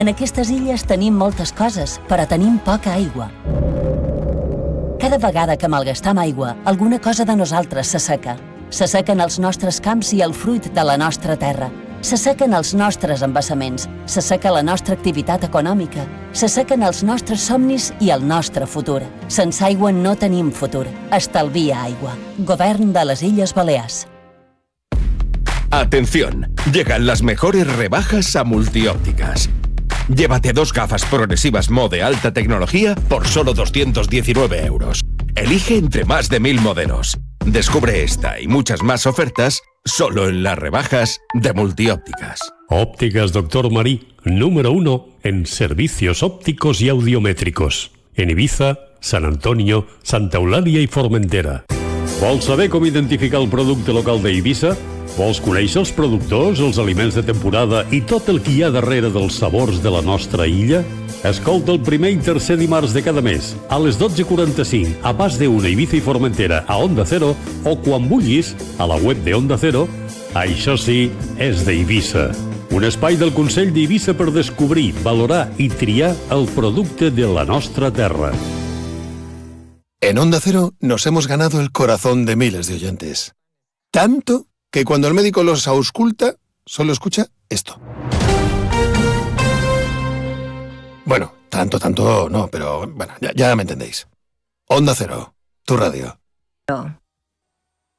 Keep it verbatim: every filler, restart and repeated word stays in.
En aquestes illes tenim moltes coses, però tenim poca aigua. Cada vegada que malgastam aigua, alguna cosa de nosaltres s'asseca. S'assequen els nostres camps i el fruit de la nostra terra. S'assequen els nostres embassaments, s'asseca la nostra activitat econòmica, s'assequen els nostres somnis i el nostre futur. Sense aigua no tenim futur. Estalvia aigua. Govern de les Illes Balears. Atención, llegan las mejores rebajas a Multiópticas. Llévate dos gafas progresivas Mo de alta tecnología por solo doscientos diecinueve euros. Elige entre más de mil modelos. Descubre esta y muchas más ofertas solo en las rebajas de Multiópticas. Ópticas Doctor Marí, número uno en servicios ópticos y audiométricos. En Ibiza, San Antonio, Santa Eulàlia i Formentera. Vols saber com identificar el producte local d'Eivissa? Vols conèixer els productors, els aliments de temporada i tot el que hi ha darrere dels sabors de la nostra illa? Escolta el primer i tercer dimarts de cada mes, a les dotze quaranta-cinc, a Pas de Una, Ibiza i Formentera, a Onda Cero, o quan vulguis, a la web de Onda Cero. Això sí, és d'Eivissa. Un espai del Consell d'Eivissa per descobrir, valorar i triar el producte de la nostra terra. En Onda Cero nos hemos ganado el corazón de miles de oyentes. Tanto que cuando el médico los ausculta, solo escucha esto. Bueno, tanto, tanto no, pero bueno, ya, ya me entendéis. Onda Cero, tu radio. No.